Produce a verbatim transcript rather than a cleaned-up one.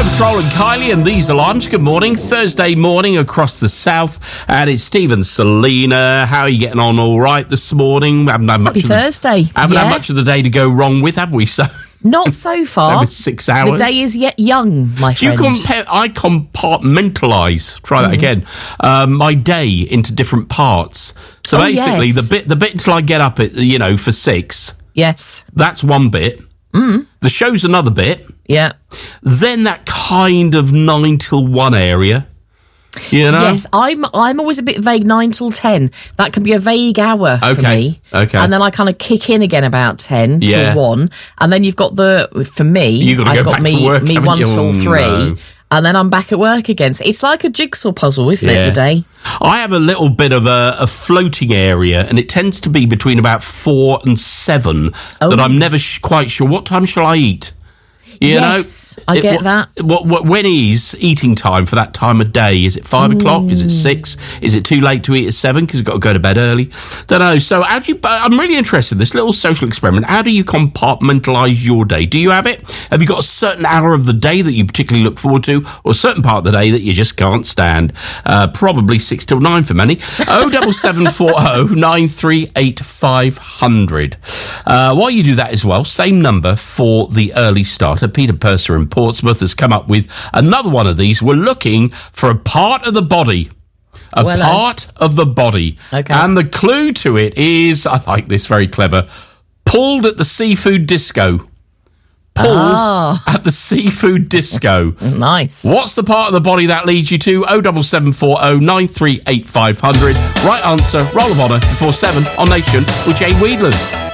Patrol and Kylie and these alarms. Good morning. Thursday morning across the south. And it's Stephen Selena. How are you getting on all right this morning? We haven't had much Happy of the, Thursday. Haven't yeah. had much of the day to go wrong with, have we? So Not so far. Over six hours. The day is yet young, my Do you friend. compare, I compartmentalise, try that mm. again, um, my day into different parts. So oh, basically, yes. the bit the bit until I get up at, you know, for six. Yes. That's one bit. Mm. The show's another bit. Yeah. Then that kind of nine till one area. You know? Yes, I'm I'm always a bit vague, nine till ten. That can be a vague hour okay. for me. Okay. And then I kind of kick in again about ten yeah. till one. And then you've got the, for me, you gotta I've go got back me, to work, me one you? till Oh, three. No. And then I'm back at work again. So it's like a jigsaw puzzle, isn't yeah. it, the day? I have a little bit of a, a floating area, and it tends to be between about four and seven oh. that I'm never sh- quite sure. What time shall I eat? You yes, know, I it, get what, that. What, what, when is eating time for that time of day? Is it five mm. o'clock? Is it six? Is it too late to eat at seven because you've got to go to bed early? Don't know. So how do you, I'm really interested in this little social experiment. How do you compartmentalise your day? Do you have it? Have you got a certain hour of the day that you particularly look forward to, or a certain part of the day that you just can't stand? Uh, probably six till nine for many. oh seven seven four oh nine three eight five hundred. Uh, while you do that as well, same number for the early starter. Peter Purser in Portsmouth has come up with another one of these. We're looking for a part of the body. A well, part uh, of the body. Okay. And the clue to it is, I like this, very clever, pulled at the seafood disco. Pulled oh. at the seafood disco. Nice. What's the part of the body that leads you to oh seven seven four oh nine three eight five hundred? Right answer, roll of honour before seven on Nation with Jane Wheedland.